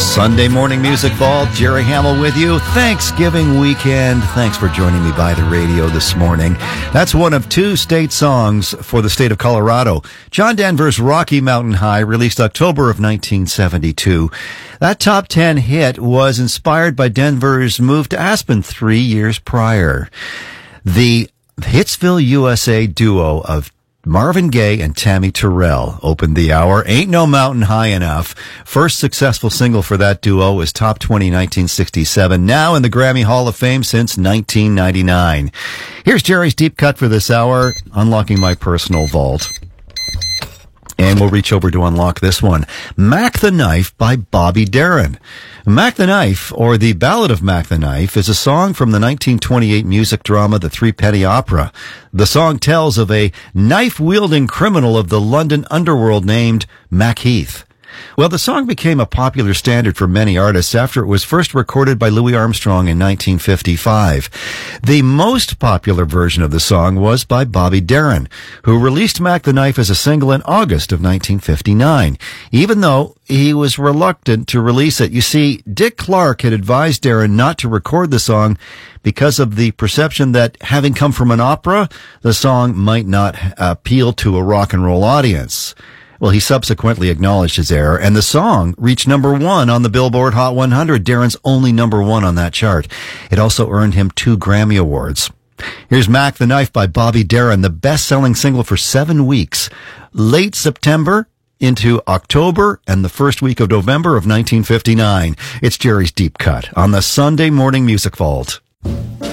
Sunday Morning Music Vault. Jerry Hamill with you. Thanksgiving weekend. Thanks for joining me by the radio this morning. That's one of two state songs for the state of Colorado. John Denver's Rocky Mountain High, released October of 1972. That top 10 hit was inspired by Denver's move to Aspen 3 years prior. The Hitsville, USA duo of Marvin Gaye and Tammy Terrell opened the hour. Ain't No Mountain High Enough. First successful single for that duo was Top 20 1967, now in the Grammy Hall of Fame since 1999. Here's Jerry's Deep Cut for this hour, unlocking my personal vault. And we'll reach over to unlock this one. Mac the Knife by Bobby Darin. Mac the Knife, or The Ballad of Mac the Knife, is a song from the 1928 music drama The Threepenny Opera. The song tells of a knife-wielding criminal of the London underworld named Mac Heath. Well, the song became a popular standard for many artists after it was first recorded by Louis Armstrong in 1955. The most popular version of the song was by Bobby Darin, who released Mac the Knife as a single in August of 1959, even though he was reluctant to release it. You see, Dick Clark had advised Darin not to record the song because of the perception that, having come from an opera, the song might not appeal to a rock and roll audience. Well, he subsequently acknowledged his error, and the song reached number 1 on the Billboard Hot 100, Darin's only number 1 on that chart. It also earned him 2 Grammy Awards. Here's Mac the Knife by Bobby Darin, the best-selling single for 7 weeks. Late September into October and the first week of November of 1959. It's Jerry's Deep Cut on the Sunday Morning Music Vault.